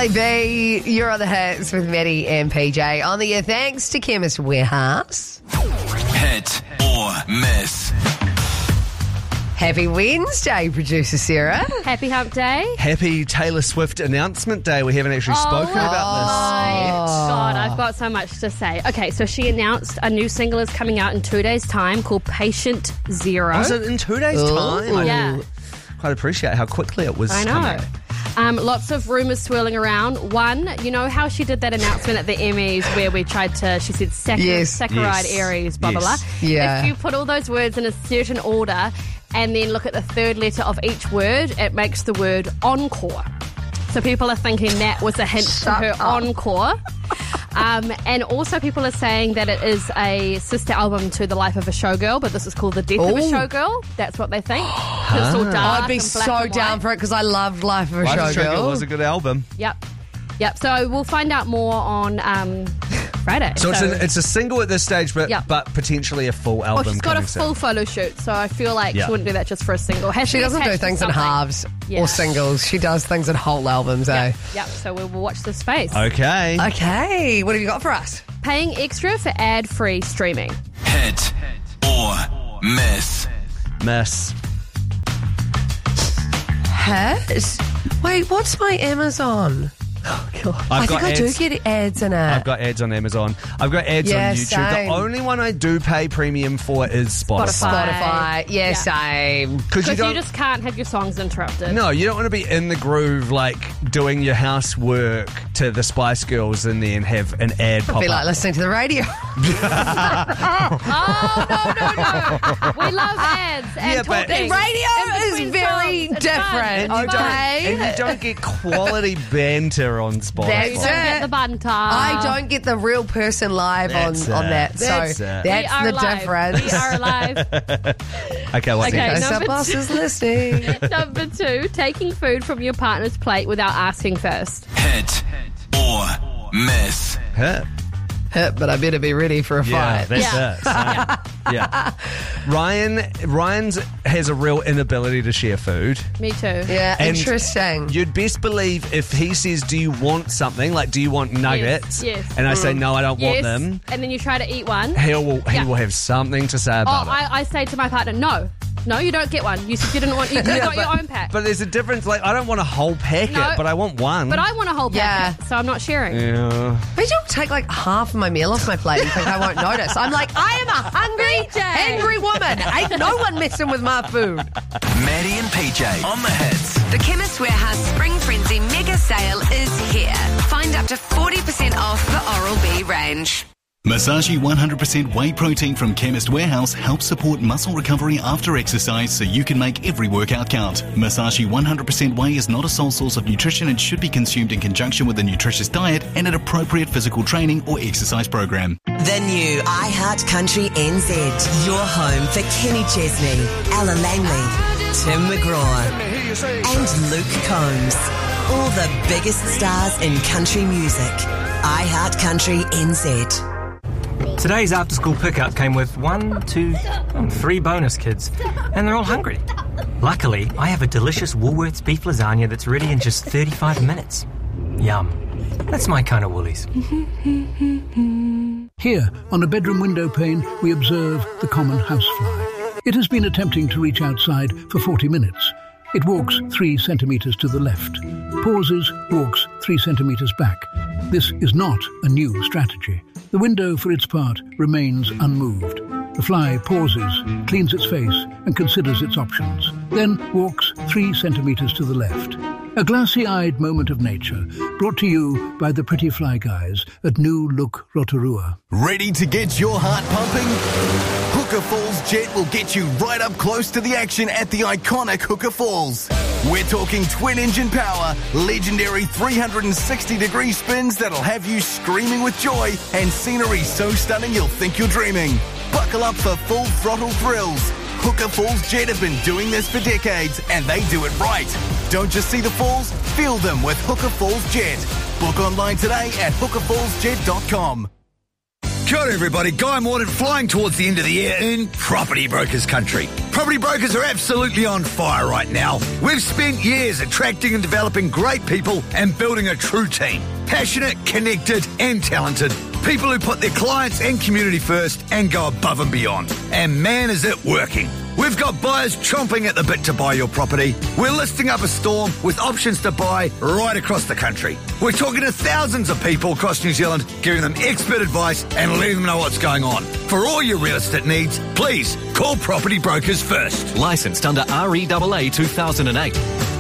LAB, you're on the hits with Maddie and PJ. On the air, thanks to Chemist Warehouse. Hit or miss. Happy Wednesday, producer Sarah. Happy Hump Day. Happy Taylor Swift announcement day. We haven't actually spoken about My this. God, I've got so much to say. Okay, so she announced a new single is coming out in 2 days' time called Patient Zero. Was it in 2 days' time? I Yeah. quite appreciate how quickly it was I know. coming. Lots of rumours swirling around. One, you know how she did that announcement at the Emmys where we tried to, she said saccharide, Yes. Aries, blah, blah, blah. Yes. Yeah. If you put all those words in a certain order and then look at the third letter of each word, it makes the word encore. So people are thinking that was a hint to her encore. And also people are saying that it is a sister album to The Life of a Showgirl, but this is called The Death of a Ooh. Showgirl. That's what they think. 'Cause it's all dark I'd be and black so and down white. for it because I loved Life of a Life of a Showgirl Showgirl. was a good album. Yep. So we'll find out more on Friday. So it's a single at this stage, but Yeah. but potentially a full Well, album. she's got a coming soon. full photo shoot, so I feel like Yeah. she wouldn't do that just for a single. Has to She be doesn't do attached to things in something. halves Yeah. or singles. She does things in whole albums, eh? Yep. So we will watch this space. Okay. Okay, what have you got for us? Paying extra for ad-free streaming. Hit or miss. Miss. Hit? Wait, what's my Amazon? Oh, God. I think I do get ads in it. I've got ads on Amazon. I've got ads Yeah, on YouTube. same. The only one I do pay premium for is Spotify. Spotify. Yeah, Yeah. same. Because Because you just can't have your songs interrupted. No, you don't want to be in the groove like doing your housework to the Spice Girls and then have an ad pop Be like up. listening to the radio. Oh, no. We love ads and Yeah, but- talking. Radio in is between very songs. It's different, fun. It's fun. okay? And you don't get quality banter on Spotify. That's You don't get the banter. I don't get the real person live on That's that. it. So That's it. We that's are the alive. difference. We are alive. Okay, what's Okay, next? Because number our boss is listening. Number 2, taking food from your partner's plate without asking first. Hit or miss. Hit. But I better be ready for a Yeah, fight. that's Yeah. it. Yeah. Ryan's has a real inability to share food. Me too. Yeah, And interesting. You'd best believe if he says, do you want something? Like, do you want nuggets? Yes. And I say, no, I don't want Yes. them. And then you try to eat one. He Yeah. will have something to say about it. I say to my partner, no, you don't get one. You said you didn't want. You could have got your own pack. But there's a difference. Like, I don't want a whole packet, No. but I want one. But I want a whole packet, so I'm not sharing. Yeah. But you'll take like half of my meal off my plate and think I won't notice. I'm like, I am a hungry, PJ. angry woman. Ain't no one messing with my food. Maddie and PJ on the hits. The Chemist Warehouse Spring Frenzy Mega Sale is here. Find up to 40% off the Oral-B range. Masashi 100% whey protein from Chemist Warehouse helps support muscle recovery after exercise so you can make every workout count. Masashi 100% whey is not a sole source of nutrition and should be consumed in conjunction with a nutritious diet and an appropriate physical training or exercise program. The new iHeart Country NZ. Your home for Kenny Chesney, Ella Langley, Tim McGraw, and Luke Combs. All the biggest stars in country music. iHeart Country NZ. Today's after-school pickup came with 1, 2, 3 bonus kids, and they're all hungry. Luckily, I have a delicious Woolworths beef lasagna that's ready in just 35 minutes. Yum. That's my kind of Woolies. Here, on a bedroom window pane, we observe the common housefly. It has been attempting to reach outside for 40 minutes. It walks 3 centimetres to the left, pauses, walks 3 centimetres back. This is not a new strategy. The window, for its part, remains unmoved. The fly pauses, cleans its face, and considers its options. Then walks 3 centimetres to the left. A glassy-eyed moment of nature, brought to you by the pretty fly guys at New Look Rotorua. Ready to get your heart pumping? Hooker Falls Jet will get you right up close to the action at the iconic Hooker Falls. We're talking twin-engine power, legendary 360-degree spins that'll have you screaming with joy, and scenery so stunning you'll think you're dreaming. Buckle up for full throttle thrills. Hooker Falls Jet have been doing this for decades, and they do it right. Don't just see the falls, feel them with Hooker Falls Jet. Book online today at hookerfallsjet.com. Kia ora everybody, Guy Morden flying towards the end of the year in Property Brokers Country. Property brokers are absolutely on fire right now. We've spent years attracting and developing great people and building a true team. Passionate, connected and talented. People who put their clients and community first and go above and beyond. And man, is it working. We've got buyers chomping at the bit to buy your property. We're listing up a storm with options to buy right across the country. We're talking to thousands of people across New Zealand, giving them expert advice and letting them know what's going on. For all your real estate needs, please call Property Brokers first. Licensed under REAA 2008.